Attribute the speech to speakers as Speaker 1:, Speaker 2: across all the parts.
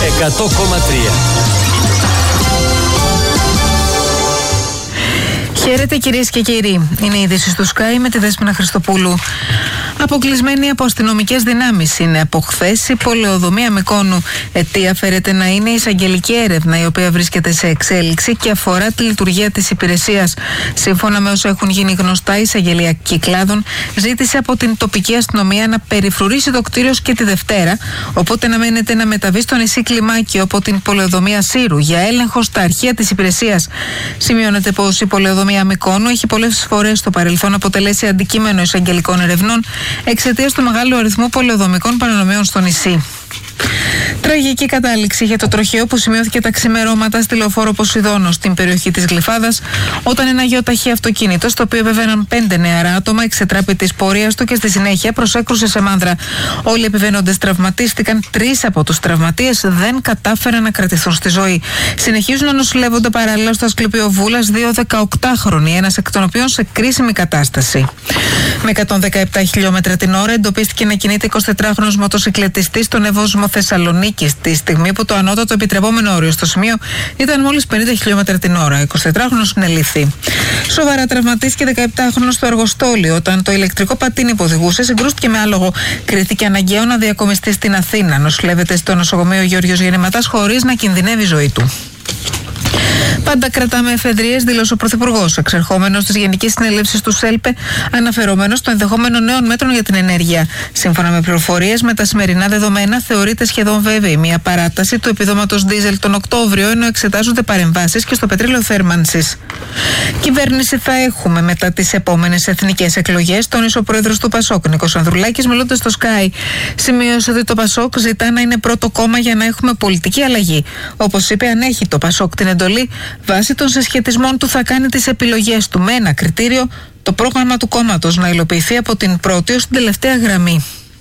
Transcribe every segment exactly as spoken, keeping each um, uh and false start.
Speaker 1: εκατό κόμμα τρία.
Speaker 2: Χαίρετε κυρίες και κύριοι. Είναι η είδηση του Sky με τη Δέσποινα Χριστοπούλου. Αποκλεισμένοι από αστυνομικές δυνάμεις είναι από χθες η πολεοδομία Μυκόνου. Αιτία φέρεται να είναι η εισαγγελική έρευνα, η οποία βρίσκεται σε εξέλιξη και αφορά τη λειτουργία της υπηρεσίας. Σύμφωνα με όσα έχουν γίνει γνωστά, η εισαγγελία Κυκλάδων ζήτησε από την τοπική αστυνομία να περιφρουρήσει το κτίριο και τη Δευτέρα, οπότε να μένεται να μεταβεί στο νησί Κλιμάκιο από την πολεοδομία Σύρου για έλεγχο στα αρχεία της υπηρεσίας. Σημειώνεται πως η πολεοδομία Μυκόνου έχει πολλές φορές στο παρελθόν αποτελέσει αντικείμενο εισαγγελικών ερευνών εξαιτίας του μεγάλου αριθμού πολεοδομικών παρανομιών στο νησί. Τραγική κατάληξη για το τροχαίο που σημειώθηκε τα ξημερώματα στη λεωφόρο Ποσειδώνο στην περιοχή της Γλυφάδας, όταν ένα γεωταχή αυτοκίνητο, στο οποίο επεβαίναν πέντε νεαρά άτομα, εξετράπη της πορείας του και στη συνέχεια προσέκρουσε σε μάνδρα. Όλοι οι επιβαίνοντες τραυματίστηκαν, τρεις από τους τραυματίες δεν κατάφεραν να κρατηθούν στη ζωή. Συνεχίζουν να νοσηλεύονται παράλληλα στο Ασκληπείο Βούλας δύο δεκαοκτάχρονοι, ένας εκ των οποίων σε κρίσιμη κατάσταση. Με εκατόν δεκαεπτά χιλιόμετρα την ώρα εντοπίστηκε να κινείται εικοσιτετράχρονος μοτοσυκλετιστής στον Ευόσμο Θεσσαλονίκη, τη στιγμή που το ανώτατο επιτρεπόμενο όριο στο σημείο ήταν μόλις πενήντα χιλιόμετρα την ώρα. εικοσιτετράχρονος συνελήφθη. Σοβαρά τραυματίστηκε δεκαεπτάχρονος στο Αργοστόλιο, όταν το ηλεκτρικό πατίνι που οδηγούσε συγκρούστηκε με άλογο. Κρίθηκε αναγκαίο να διακομιστεί στην Αθήνα. Νοσηλεύεται στο νοσοκομείο Γεώργιος Γεννηματάς χωρίς να κινδυνεύει η ζωή του. Πάντα κρατάμε εφεδρείες, δήλωσε ο Πρωθυπουργός, εξερχόμενος της Γενικής Συνέλευσης του ΣΕΛΠΕ, αναφερόμενος στο ενδεχόμενο νέων μέτρων για την ενέργεια. Σύμφωνα με πληροφορίες, με τα σημερινά δεδομένα, θεωρείται σχεδόν βέβαιη μια παράταση του επιδόματος ντίζελ τον Οκτώβριο, ενώ εξετάζονται παρεμβάσεις και στο πετρέλαιο θέρμανσης. Κυβέρνηση θα έχουμε μετά τις επόμενες εθνικές εκλογές, τόνισε ο πρόεδρος του Πασόκ, Νίκος Ανδρουλάκης, μιλώντας στο Sky. Σημείωσε ότι το Πασόκ ζητά να είναι πρώτο κόμμα για να έχουμε πολιτική αλλαγή. Όπως είπε, αν έχει το Πασόκ την εντολή, βάσει των συσχετισμών του θα κάνει τις επιλογές του με ένα κριτήριο, το πρόγραμμα του κόμματος να υλοποιηθεί από την πρώτη ως την τελευταία γραμμή.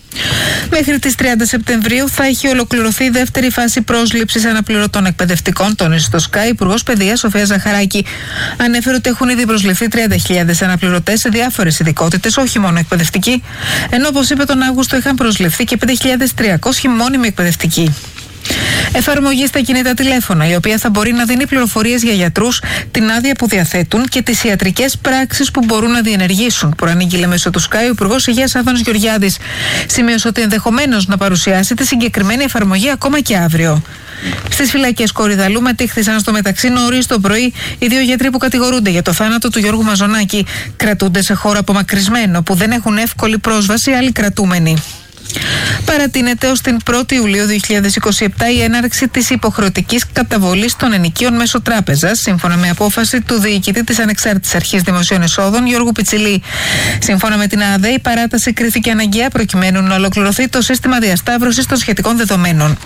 Speaker 2: Μέχρι τις τριάντα Σεπτεμβρίου θα έχει ολοκληρωθεί η δεύτερη φάση πρόσληψης αναπληρωτών εκπαιδευτικών, τόνισε στο Sky Υπουργός Παιδείας Σοφία Ζαχαράκη. Ανέφερε ότι έχουν ήδη προσληφθεί τριάντα χιλιάδες αναπληρωτές σε διάφορες ειδικότητες, όχι μόνο εκπαιδευτικοί, ενώ όπως είπε τον Αύγουστο είχαν προσληφθεί και πέντε χιλιάδες τριακόσιοι μόνιμοι εκπαιδευτικοί. Εφαρμογή στα κινητά τηλέφωνα, η οποία θα μπορεί να δίνει πληροφορίες για γιατρούς, την άδεια που διαθέτουν και τις ιατρικές πράξεις που μπορούν να διενεργήσουν. Προανήγγειλε μέσω του Sky ο Υπουργός Υγείας Άδωνης Γεωργιάδης. Σημείωσε ότι ενδεχομένως να παρουσιάσει τη συγκεκριμένη εφαρμογή ακόμα και αύριο. Στις φυλακές Κορυδαλού μετήχθησαν στο μεταξύ νωρίς το πρωί οι δύο γιατροί που κατηγορούνται για το θάνατο του Γιώργου Μαζονάκη. Κρατούνται σε χώρο απομακρυσμένο που δεν έχουν εύκολη πρόσβαση άλλοι κρατούμενοι. Παρατείνεται ως την πρώτη Ιουλίου δύο χιλιάδες είκοσι επτά η έναρξη της υποχρεωτικής καταβολής των ενοικίων μέσω τράπεζας, σύμφωνα με απόφαση του διοικητή της Ανεξάρτητης Αρχής Δημοσίων Εσόδων, Γιώργου Πιτσιλή. Σύμφωνα με την ΑΔΕ, η παράταση κρίθηκε αναγκαία προκειμένου να ολοκληρωθεί το σύστημα διασταύρωσης των σχετικών δεδομένων.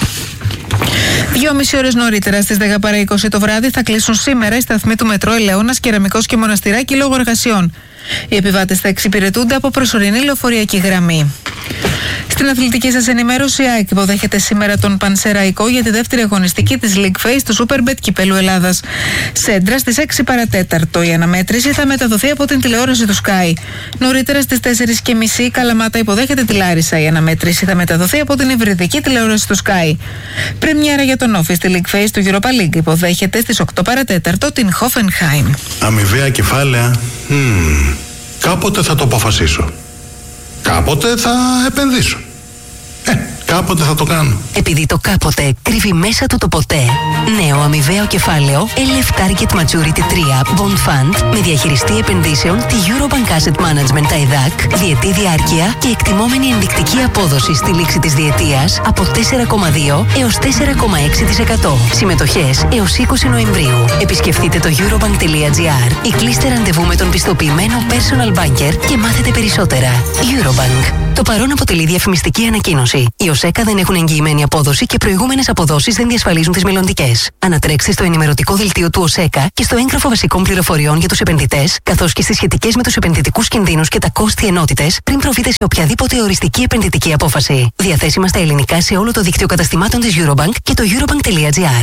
Speaker 2: Δυόμιση ώρες νωρίτερα, στις δέκα παρά είκοσι το βράδυ, θα κλείσουν σήμερα οι σταθμοί του Μετρό Ελαιώνας, Κεραμικός και Μοναστηράκι λόγω εργασιών. Οι επιβάτες θα εξυπηρετούνται από προσωρινή λεωφορειακή γραμμή. Στην αθλητική σας ενημέρωση, η ΑΕΚ υποδέχεται σήμερα τον Πανσεραϊκό για τη δεύτερη αγωνιστική της League Phase του Superbet Κυπέλλου Ελλάδας. Σέντρα στις έξι παρά τέταρτο. Η αναμέτρηση θα μεταδοθεί από την τηλεόραση του Sky. Νωρίτερα στις τέσσερις και μισή η Καλαμάτα υποδέχεται τη Λάρισα. Η αναμέτρηση θα μεταδοθεί από την υβριδική τηλεόραση του Sky. Πρεμιέρα για τον Όφη στη League Phase του Europa League υποδέχεται στις οκτώ παρά τέταρτο την Hoffenheim.
Speaker 3: Αμοιβαία κεφάλαια. Hmm. Κάποτε θα το αποφασίσω. Κάποτε θα επενδύσω. Ε, κάποτε θα το κάνω.
Speaker 4: Επειδή το κάποτε κρύβει μέσα του το ποτέ. Νέο αμοιβαίο κεφάλαιο ελ εφ Target Maturity τρία Bond Fund με διαχειριστή επενδύσεων τη Eurobank Asset Management τα ΕΔΑΚ, διετή διάρκεια και εκτιμόμενη ενδεικτική απόδοση στη λήξη της διετίας από τέσσερα κόμμα δύο έως τέσσερα κόμμα έξι τοις εκατό. Συμμετοχές έως είκοσι Νοεμβρίου. Επισκεφτείτε το eurobank τελεία gr ή κλείστε ραντεβού με τον πιστοποιημένο personal banker και μάθετε περισσότερα. Eurobank. Το παρόν αποτελεί διαφημιστική ανακοίνωση. Οι ΟΣΕΚΑ δεν έχουν εγγυημένη απόδοση και προηγούμενες αποδόσεις δεν διασφαλίζουν τις μελλοντικές. Ανατρέξτε στο ενημερωτικό δελτίο του ΟΣΕΚΑ και στο έγγραφο βασικών πληροφοριών για τους επενδυτές, καθώς και στις σχετικές με τους επενδυτικούς κινδύνους και τα κόστη ενότητες, πριν προβείτε σε οποιαδήποτε οριστική επενδυτική απόφαση. Διαθέσιμα στα ελληνικά σε όλο το δίκτυο καταστημάτων της Eurobank και το eurobank τελεία gr.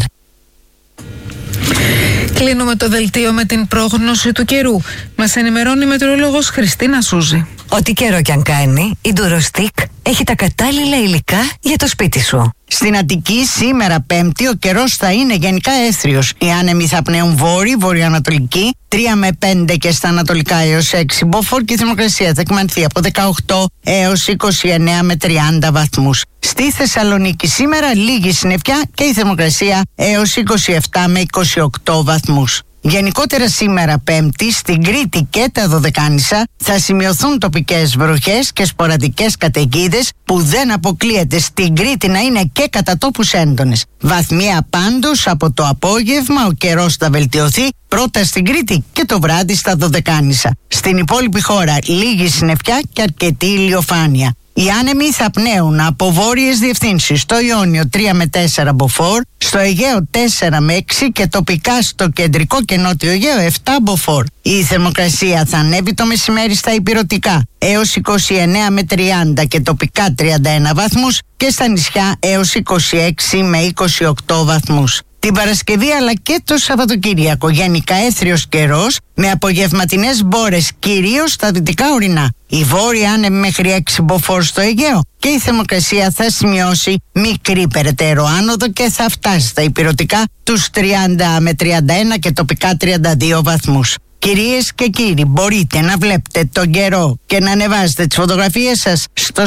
Speaker 2: Κλείνουμε το δελτίο με την πρόγνωση του καιρού. Μας ενημερώνει η μετεωρολόγος Χριστίνα Σούζη.
Speaker 1: Ό,τι καιρό κι αν κάνει, η Durostick έχει τα κατάλληλα υλικά για το σπίτι σου.
Speaker 5: Στην Αττική σήμερα Πέμπτη ο καιρός θα είναι γενικά έθριος. Οι άνεμοι θα πνέουν βόρειοι, βορειοανατολική, τρία με πέντε και στα ανατολικά έως έξι μποφόρ και η θερμοκρασία θα εκμανθεί από δεκαοκτώ έως είκοσι εννέα με τριάντα βαθμούς. Στη Θεσσαλονίκη σήμερα λίγη συννεφιά και η θερμοκρασία έως είκοσι επτά με είκοσι οκτώ βαθμούς. Γενικότερα σήμερα Πέμπτη στην Κρήτη και τα Δωδεκάνησα θα σημειωθούν τοπικές βροχές και σποραδικές καταιγίδες που δεν αποκλείεται στην Κρήτη να είναι και κατά τόπους έντονες. Βαθμία πάντως από το απόγευμα ο καιρός θα βελτιωθεί πρώτα στην Κρήτη και το βράδυ στα Δωδεκάνησα. Στην υπόλοιπη χώρα λίγη συννεφιά και αρκετή ηλιοφάνεια. Οι άνεμοι θα πνέουν από βόρειες διευθύνσεις στο Ιόνιο τρία με τέσσερα μποφόρ, στο Αιγαίο τέσσερα με έξι και τοπικά στο κεντρικό και νότιο Αιγαίο επτά μποφόρ. Η θερμοκρασία θα ανέβει το μεσημέρι στα ηπειρωτικά έως είκοσι εννέα με τριάντα και τοπικά τριάντα ένα βαθμούς και στα νησιά έως είκοσι έξι με είκοσι οκτώ βαθμούς. Την Παρασκευή αλλά και το Σαββατοκύριακο γενικά έθριος καιρός με απογευματινές μπόρες κυρίως στα δυτικά ορεινά. Η βόρεια άνεμη μέχρι έξι μποφόρ στο Αιγαίο και η θερμοκρασία θα σημειώσει μικρή περαιτέρω άνοδο και θα φτάσει στα ηπειρωτικά τους τριάντα με τριάντα ένα και τοπικά τριάντα δύο βαθμούς. Κυρίες και κύριοι, μπορείτε να βλέπετε τον καιρό και να ανεβάζετε τις φωτογραφίες σας στο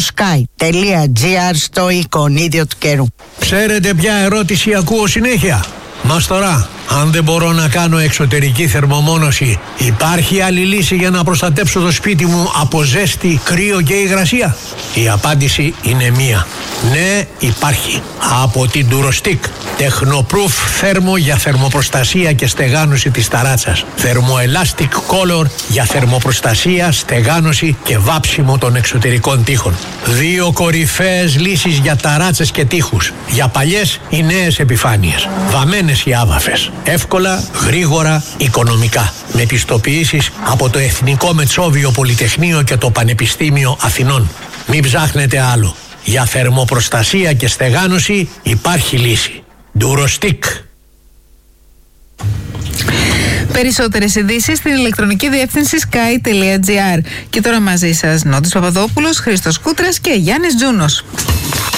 Speaker 5: sky.gr στο εικονίδιο του καιρού.
Speaker 6: Ξέρετε ποια ερώτηση ακούω συνέχεια? Μας τώρα, αν δεν μπορώ να κάνω εξωτερική θερμομόνωση, υπάρχει άλλη λύση για να προστατέψω το σπίτι μου από ζέστη, κρύο και υγρασία? Η απάντηση είναι μία. Ναι, υπάρχει. Από την Durostick. Tecnoproof θέρμο για θερμοπροστασία και στεγάνωση της ταράτσας. Thermoelastic Color για θερμοπροστασία, στεγάνωση και βάψιμο των εξωτερικών τοίχων. Δύο κορυφαίες λύσεις για ταράτσες και τοίχους. Για παλιές ή νέες επιφάνειες. Βαμμένες ή άβαφες. Εύκολα, γρήγορα, οικονομικά. Με πιστοποιήσεις από το Εθνικό Μετσόβιο Πολυτεχνείο και το Πανεπιστήμιο Αθηνών. Μην ψάχνετε άλλο. Για θερμοπροστασία και στεγάνωση υπάρχει λύση. Durostick.
Speaker 2: Περισσότερες ειδήσεις στην ηλεκτρονική διεύθυνση sky.gr. Και τώρα μαζί σας Νότης Παπαδόπουλος, Χρήστος Κούτρας και Γιάννης Τζούνος.